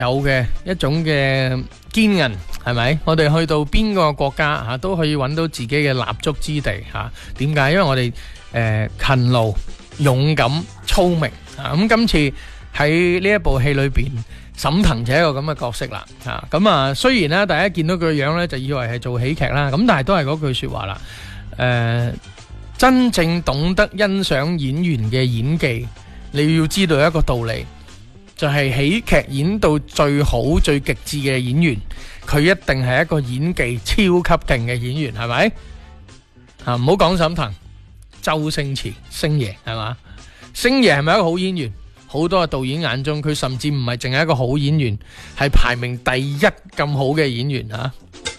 有嘅一種嘅堅韌，係咪？我哋去到邊個國家嚇都可以揾到自己嘅立足之地嚇。點解？因為我哋勤勞、勇敢、聰明啊！咁今次喺呢一部戲裏邊，沈騰就係一個咁嘅角色啦嚇。咁啊，雖然咧大家見到佢嘅樣咧，就以為係做喜劇啦，咁但係都係嗰句説話啦。真正懂得欣賞演員嘅演技，你要知道一個道理。就係喜劇演到最好最極致嘅演員，佢一定係一個演技超級勁嘅演員，係咪？啊，唔好講沈騰，周星馳星爺係嘛？星爺係咪一個好演員？好多嘅導演眼中，佢甚至唔係淨係一個好演員，係排名第一咁好嘅演員啊！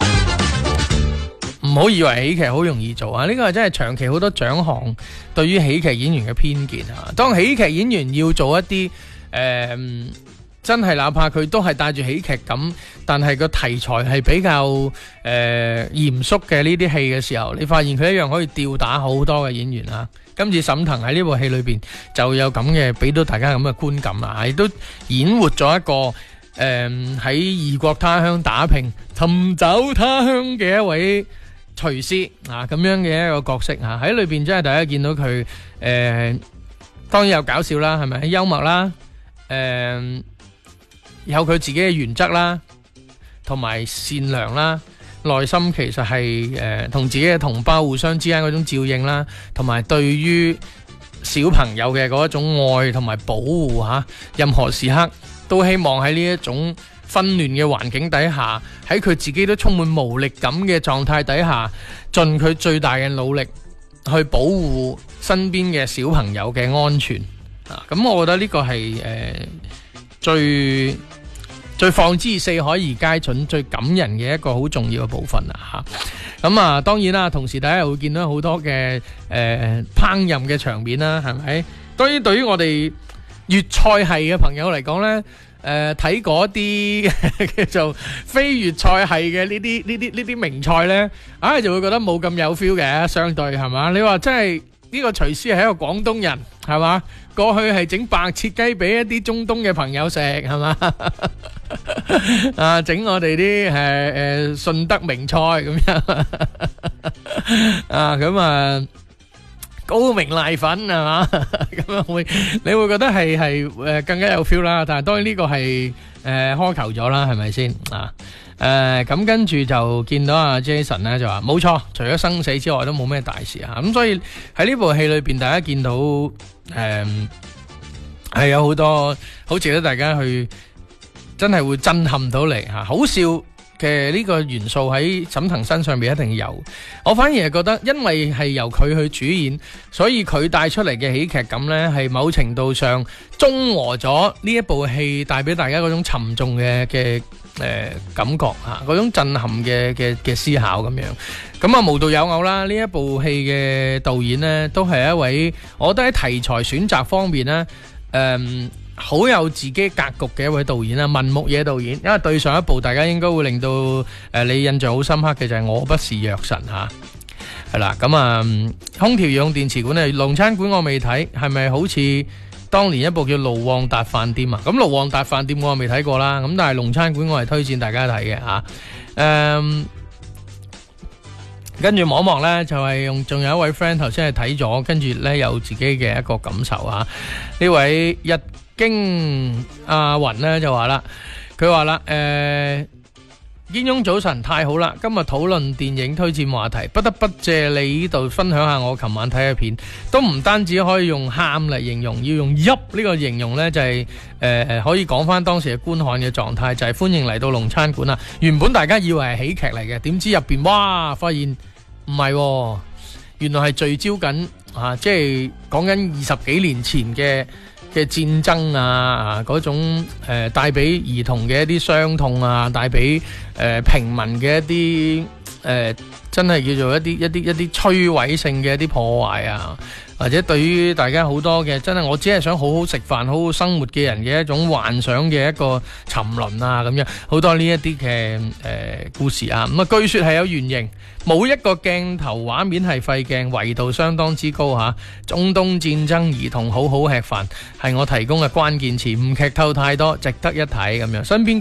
唔好以為喜劇好容易做啊！呢個係真係長期好多獎項對於喜劇演員嘅偏見啊！當喜劇演員要做一啲真係哪怕佢都係帶住喜劇感，但係個題材係比較嚴肅嘅呢啲戲嘅時候，你發現佢一樣可以吊打好多嘅演員啊！今次沈騰喺呢部戲裏邊就有咁嘅俾到大家咁嘅觀感啦，亦都演活咗一個喺異國他鄉打拼、尋找他鄉嘅一位廚師啊，咁樣嘅一個角色啊，喺裏邊真係大家見到佢當然有搞笑啦，係咪？幽默啦，有佢自己嘅原則啦，同埋善良啦，內心其實係同自己嘅同胞互相之間嗰種照應啦，同埋對於小朋友嘅嗰一種愛同埋保護嚇，任何時刻都希望喺呢一種紛亂嘅環境底下，喺佢自己都充滿無力感嘅狀態底下，盡佢最大嘅努力去保護身邊嘅小朋友嘅安全啊！咁我覺得呢個係最放之四海而皆準、最感人嘅一個好重要嘅部分啦嚇。咁啊，當然啦，同時大家又會見到好多嘅烹飪嘅場面啦，係咪？當然對於我哋粵菜系嘅朋友嚟講呢，睇嗰啲叫做非粵菜系嘅呢啲名菜呢，就會覺得冇咁有 feel 嘅，相對係嘛？你話真係呢個廚師係一個廣東人係嘛？過去係整白切雞俾一啲中東嘅朋友食係嘛？整我哋啲順德名菜咁樣咁啊高明瀨粉係嘛？咁樣你會覺得係更加有 feel 啦。但係當然呢個係苛求咗啦，係咪先啊？咁跟住就見到阿 Jason 咧就話冇錯，除咗生死之外都冇咩大事啊。咁所以喺呢部戲裏邊，大家見到係有好多好值得大家去真係會震撼到嚟吓，好笑嘅呢個元素喺沈騰身上邊一定有。我反而係覺得，因為係由佢去主演，所以佢帶出嚟嘅喜劇感呢，係某程度上中和咗呢一部戲帶俾大家嗰種沉重嘅感覺吓，嗰種震撼嘅思考咁樣。咁啊，無獨有偶啦，呢一部戲嘅導演呢，都係一位我覺得喺題材選擇方面呢，好有自己格局嘅一位導演啦，文牧野導演。因為對上一部大家應該會令到你印象好深刻嘅就係我不是藥神吓，係啦。咁空調遙控電池館咧，龍餐館我未睇，係咪好似當年一部叫盧旺達飯店啊？咁盧旺達飯店我未睇過啦，咁但係龍餐館我係推薦大家睇嘅吓。跟住望一望呢，就係仲有一位 friend 頭先係睇咗，跟住呢有自己嘅一個感受啊。呢位日經阿雲呢就話啦，佢話啦，煙翁早晨太好啦，今日討論電影推薦話題，不得不借你呢度分享下我琴晚睇嘅片，都唔單止可以用喊嚟形容，要用泣呢個形容呢，就係可以講翻當時嘅觀看嘅狀態，就係歡迎嚟到龍餐館啊！原本大家以為係喜劇嚟嘅，點知入邊哇，發現唔係，原來係聚焦緊即係講緊20幾年前嘅戰爭啊，嗰種帶俾兒童嘅一啲傷痛啊，帶俾平民嘅一啲真係叫做一啲摧毀性嘅一啲破壞啊， 或者對於大家好多嘅真係我只係想好好食飯、好好生活嘅人嘅一種幻想嘅一個沉淪啊咁樣，好多呢一啲嘅故事啊。咁啊，據說係有原型，冇一個鏡頭畫面係廢鏡，維度相當之高吓。中東戰爭、兒童好好吃飯係我提供嘅關鍵詞，唔劇透太多，值得一睇咁樣。身邊